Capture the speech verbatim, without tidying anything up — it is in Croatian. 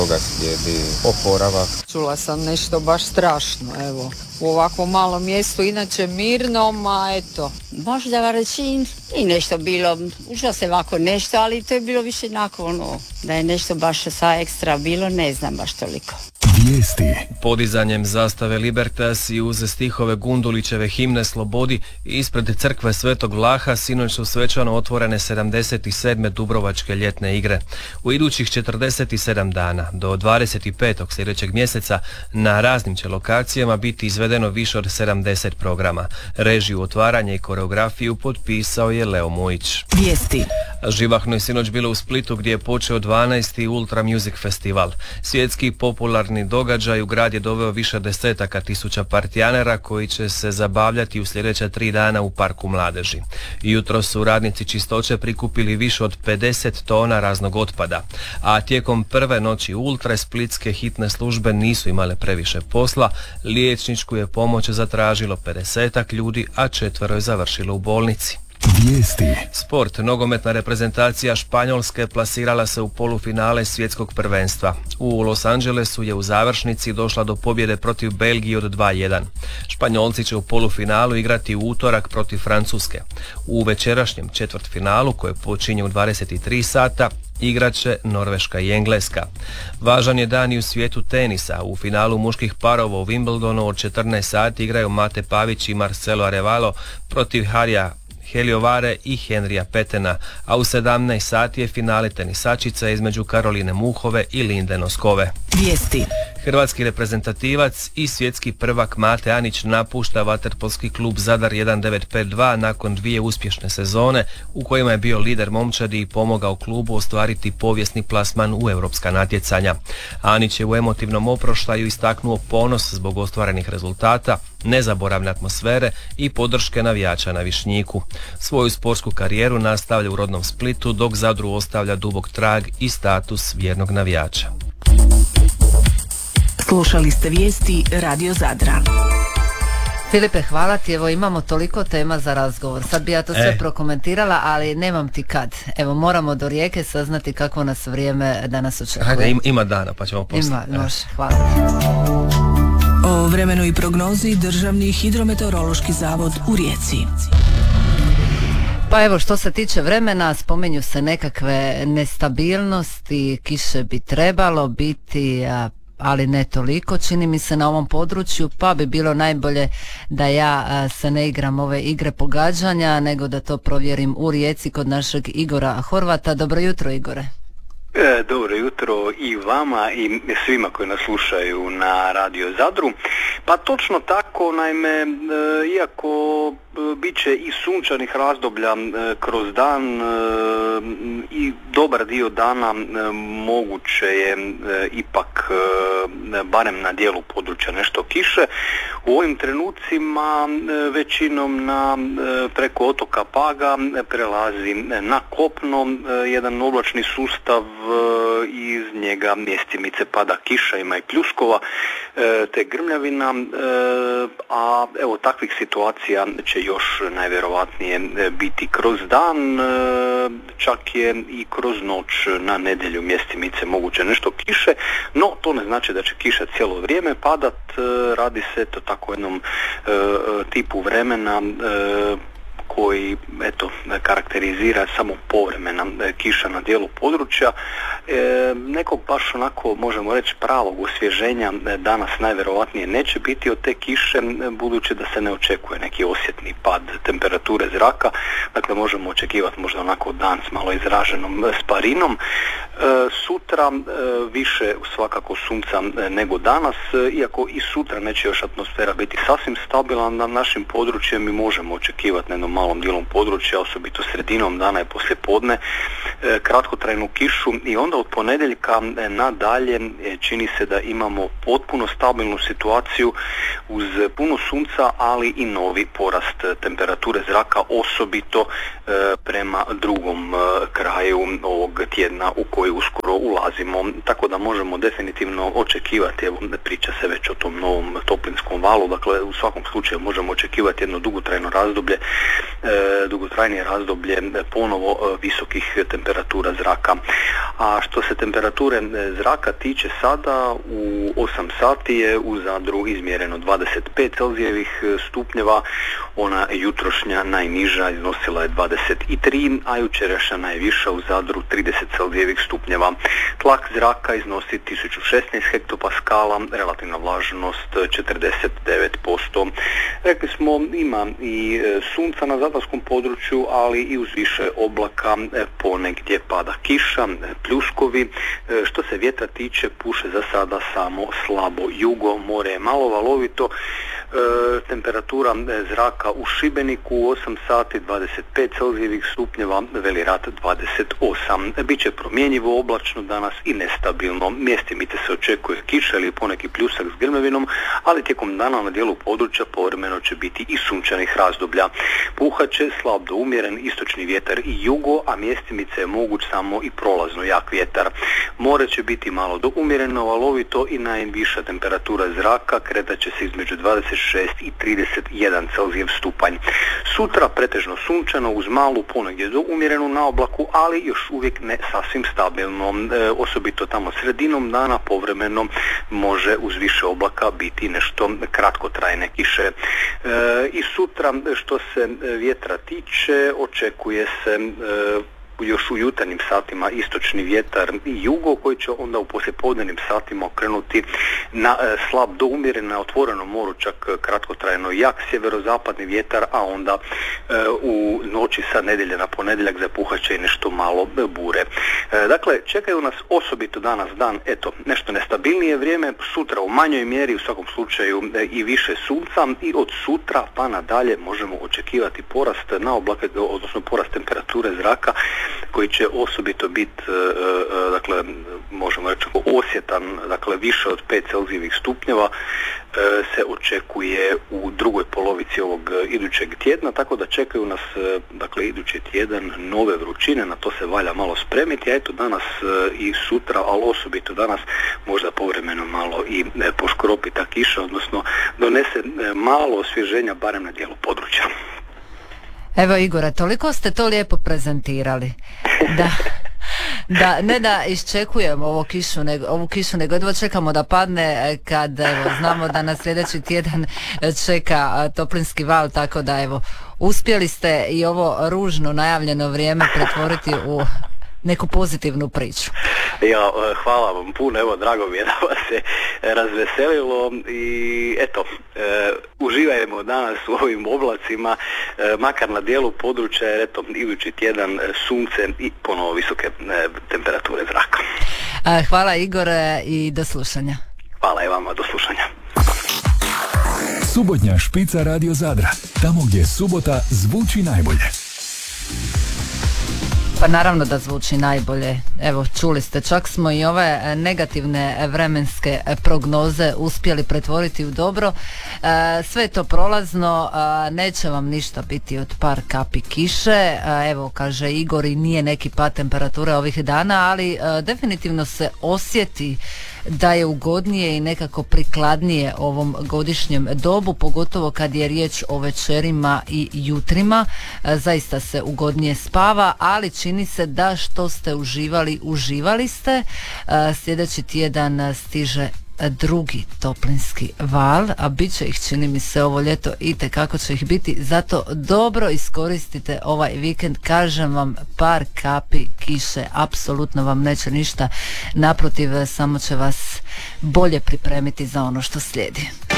toga slijedi oporavak. Čula sam nešto baš strašno, evo. U ovakvom malom mjestu, inače mirnom, a eto. Možda reći i nešto bilo, uža se ovako nešto, ali to je bilo više onako ono, da je nešto baš sa ekstra bilo, ne znam baš toliko. Vijesti. Podizanjem zastave Libertas i uz stihove Gundulićeve himne Slobodi ispred crkve Svetog Vlaha sinoć su svečano otvorene sedamdeset sedme Dubrovačke ljetne igre. U idućih četrdeset sedam dana do dvadeset petog sljedećeg mjeseca na raznim će lokacijama biti izvedeno više od sedamdeset programa. Režiju otvaranja i koreografiju potpisao je Leo Mujić. Vijesti. Živahno je sinoć bilo u Splitu gdje je počeo dvanaesti Ultra Music Festival. Svjetski popularni događaj u grad je doveo više desetaka tisuća partijanera koji će se zabavljati u sljedeća tri dana u Parku mladeži. Jutro su radnici čistoće prikupili više od pedeset tona raznog otpada, a tijekom prve noći Ultre splitske hitne službe nisu imale previše posla. Liječničku je pomoć zatražilo pedesetak ljudi, a četvero je završilo u bolnici. Vijesti. Sport. Nogometna reprezentacija Španjolske plasirala se u polufinale svjetskog prvenstva. U Los Angelesu je u završnici došla do pobjede protiv Belgije od dva jedan. Španjolci će u polufinalu igrati u utorak protiv Francuske. U večerašnjem četvrtfinalu, koje počinje u dvadeset tri sata, igrat će Norveška i Engleska. Važan je dan i u svijetu tenisa. U finalu muških parova u Wimbledonu od četrnaest sati igraju Mate Pavić i Marcelo Arevalo protiv Harija Heliovare i Henrija Petena, a u sedamnaest sati je finale tenisačica između Karoline Muhove i Linde Noskove. Vijesti. Hrvatski reprezentativac i svjetski prvak Mate Anić napušta vaterpolski klub Zadar jedan devet pet dva nakon dvije uspješne sezone u kojima je bio lider momčadi i pomogao klubu ostvariti povijesni plasman u europska natjecanja. Anić je u emotivnom oproštaju istaknuo ponos zbog ostvarenih rezultata, nezaboravne atmosfere i podrške navijača na Višnjiku. Svoju sportsku karijeru nastavlja u rodnom Splitu, dok Zadru ostavlja dubok trag i status vjernog navijača. Slušali ste vijesti Radio Zadra. Filipe, hvala ti, evo imamo toliko tema za razgovor. Sad bi ja to sve e. prokomentirala, ali nemam ti kad. Evo, moramo do Rijeke saznati kako nas vrijeme danas očekuje. Hajde, ima, ima dana, pa ćemo poslije. Ima, može, hvala ti. O vremenu i prognozi Državni hidrometeorološki zavod u Rijeci. Pa evo, što se tiče vremena, spomenju se nekakve nestabilnosti, kiše bi trebalo biti, a, ali ne toliko, čini mi se na ovom području, pa bi bilo najbolje da ja a, se ne igram ove igre pogađanja, nego da to provjerim u Rijeci kod našeg Igora Horvata. Dobro jutro, Igore. E, dobro jutro i vama i svima koji nas slušaju na Radio Zadru. Pa točno tako, naime, e, iako e, bit će i sunčanih razdoblja e, kroz dan e, i dobar dio dana e, moguće je e, ipak e, barem na dijelu područja nešto kiše. U ovim trenucima e, većinom na e, preko otoka Paga e, prelazi na kopno e, jedan oblačni sustav, iz njega mjestimice pada kiša, ima i pljuskova te grmljavina, a evo takvih situacija će još najvjerojatnije biti kroz dan, čak je i kroz noć na nedjelju mjestimice moguće nešto kiše, no to ne znači da će kiša cijelo vrijeme padat, radi se to tako jednom tipu vremena koji eto karakterizira samo povremena kiša na dijelu područja. E, nekog baš onako možemo reći pravog osvježenja danas najvjerojatnije neće biti od te kiše, budući da se ne očekuje neki osjetni pad temperature zraka, dakle možemo očekivati možda onako dan s malo izraženom sparinom. E, sutra e, više svakako sunca nego danas, iako i sutra neće još atmosfera biti sasvim stabilna na našim područjem, mi možemo očekivati na jednom malom dijelom područja, osobito sredinom dana i poslije podne, e, kratkotrajnu kišu i onda od ponedjeljka nadalje čini se da imamo potpuno stabilnu situaciju uz puno sunca, ali i novi porast temperature zraka, osobito e, prema drugom e, kraju ovog tjedna u koji uskoro ulazimo, tako da možemo definitivno očekivati, evo priča se već o tom novom toplinskom valu, dakle u svakom slučaju možemo očekivati jedno dugotrajno razdoblje dugotrajnije razdoblje ponovo visokih temperatura zraka. A što se temperature zraka tiče sada, u osam sati je u Zadru izmjereno dvadeset pet Celzijevih stupnjeva, ona jutrošnja najniža iznosila je dvadeset tri, a jučerašnja najviša u Zadru trideset Celzijevih stupnjeva. Tlak zraka iznosi tisuću šesnaest hektopaskala, relativna vlažnost četrdeset devet posto. Rekli smo, ima i sunca na zadarskom području, ali i uz više oblaka ponegdje pada kiša, pljuskovi. Što se vjetra tiče, puše za sada samo slabo jugo, more je malo valovito. E, temperatura zraka u Šibeniku u osam sati dvadeset pet Celzijevih stupnjeva, Velirat dvadeset osam. Biće promjenjivo oblačno danas i nestabilno. Mjestimite se očekuje kiša ili poneki pljusak s grmevinom, ali tijekom dana na dijelu područja povremeno će biti i sunčanih razdoblja. Puhaće slab do umjeren istočni vjetar i jugo, a mjestimice je moguć samo i prolazno jak vjetar. More će biti malo do umjereno valovito i najviša temperatura zraka kretat će se između dvadeset šest i trideset jedan Celzijev stupanj. Sutra pretežno sunčano uz malu ponegdje do umjerenu na oblaku, ali još uvijek ne sasvim stabilno. E, osobito tamo sredinom dana povremeno može uz više oblaka biti nešto kratkotrajne kiše. E, I sutra što se vjetra tiče, očekuje se e, još u jutarnjim satima istočni vjetar i jugo, koji će onda u poslijepodnevnim satima okrenuti na e, slab do umjeren, na otvorenom moru čak kratkotrajno jak sjeverozapadni vjetar, a onda e, u noći sa nedjelje na ponedjeljak zapuhat će i nešto malo bure. E, dakle, čekaju nas osobito danas dan, eto, nešto nestabilnije vrijeme, sutra u manjoj mjeri, u svakom slučaju e, i više sunca, i od sutra pa nadalje možemo očekivati porast na oblake, odnosno porast temperature zraka, koji će osobito biti, dakle, možemo reći osjetan, dakle više od pet Celzijevih stupnjeva se očekuje u drugoj polovici ovog idućeg tjedna, tako da čekaju nas, dakle, idući tjedan nove vrućine, na to se valja malo spremiti, a eto danas i sutra, ali osobito danas možda povremeno malo i poškropi ta kiša, odnosno donese malo osvježenja barem na dijelu područja. Evo Igore, toliko ste to lijepo prezentirali. Da, da ne da iščekujemo ovu kišu, nego, ovu kišu, nego jedva čekamo da padne, kad evo, znamo da nas sljedeći tjedan čeka toplinski val, tako da evo, uspjeli ste i ovo ružno najavljeno vrijeme pretvoriti u neku pozitivnu priču. Ja, hvala vam puno, evo, drago mi je da vas se razveselilo i eto, e, uživajmo danas u ovim oblacima, e, makar na dijelu područja, jer eto, idući tjedan sunce i ponovo visoke e, temperature zraka. Hvala Igore i do slušanja. Hvala i vama, do slušanja. Subotnja špica Radio Zadra, tamo gdje subota zvuči najbolje. Pa naravno da zvuči najbolje. Evo, čuli ste, čak smo i ove negativne vremenske prognoze uspjeli pretvoriti u dobro. E, sve je to prolazno, a neće vam ništa biti od par kapi kiše. A, evo, kaže Igor, i nije neki pad temperature ovih dana, ali a, definitivno se osjeti da je ugodnije i nekako prikladnije ovom godišnjem dobu, pogotovo kad je riječ o večerima i jutrima. E, zaista se ugodnije spava, ali čini se da što ste uživali, uživali ste. E, sljedeći tjedan stiže drugi toplinski val, a bit će ih, čini mi se, ovo ljeto itekako će ih biti, zato dobro iskoristite ovaj vikend. Kažem vam, par kapi kiše apsolutno vam neće ništa, naprotiv, samo će vas bolje pripremiti za ono što slijedi.